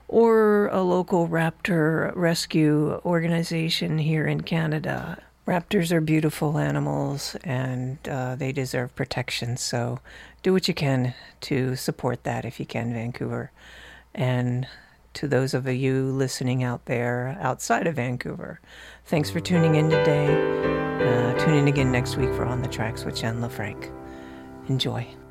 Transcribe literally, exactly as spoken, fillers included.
or a local raptor rescue organization here in Canada. Raptors are beautiful animals, and uh, they deserve protection, so do what you can to support that if you can, Vancouver. And to those of you listening out there outside of Vancouver, thanks for tuning in today. Uh, tune in again next week for On the Tracks with Jen LaFranc. Enjoy.